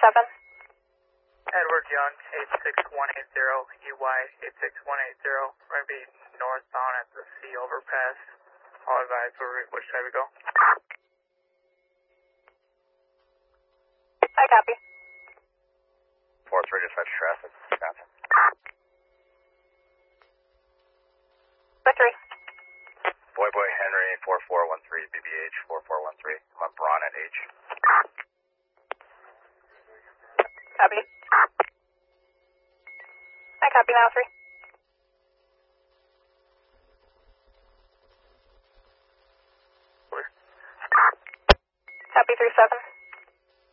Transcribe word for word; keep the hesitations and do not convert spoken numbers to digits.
seven. Edward Young, eight six one eight zero, E Y eight six one eight zero. We're going to be northbound at the C overpass. All advise, which side we go? I copy. four three dispatch traffic, Wisconsin. four three. Boy Boy Henry, four four one three, B B H, four four one three. I'm Braun at H. Copy. I copy now, three.